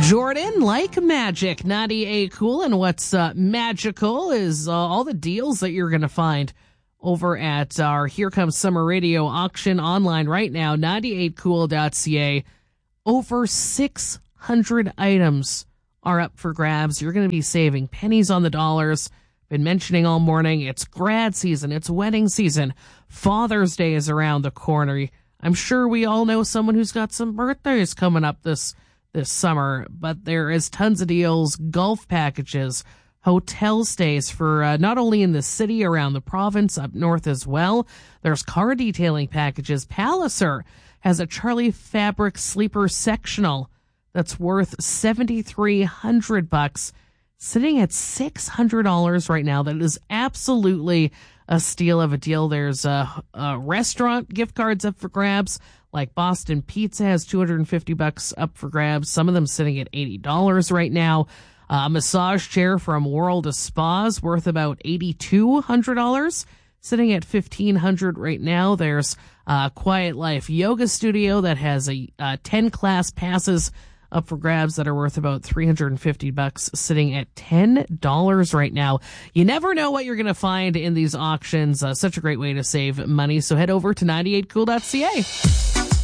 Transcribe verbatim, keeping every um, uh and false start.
Jordan, like magic, ninety-eight Cool, and what's uh, magical is uh, all the deals that you're going to find over at our Here Comes Summer Radio auction online right now, ninety-eight cool dot c a. Over six hundred items are up for grabs. You're going to be saving pennies on the dollars. Been mentioning all morning, it's grad season, it's wedding season. Father's Day is around the corner. I'm sure we all know someone who's got some birthdays coming up this this summer, but there is tons of deals, golf packages, hotel stays for uh, not only in the city, around the province, up north as well. There's car detailing packages. Palliser has a Charlie Fabric sleeper sectional that's worth seventy-three hundred bucks, sitting at six hundred dollars right now. That is absolutely a steal of a deal. There's a, a restaurant gift cards up for grabs, like Boston Pizza has two hundred fifty bucks up for grabs. Some of them sitting at eighty dollars right now. Uh, a massage chair from World of Spas worth about eight thousand two hundred dollars, sitting at fifteen hundred dollars right now. There's uh, Quiet Life Yoga Studio that has a uh, ten class passes up for grabs that are worth about three hundred fifty bucks, sitting at ten dollars right now. You never know what you're going to find in these auctions. Uh, such a great way to save money. So head over to ninety-eight cool dot c a.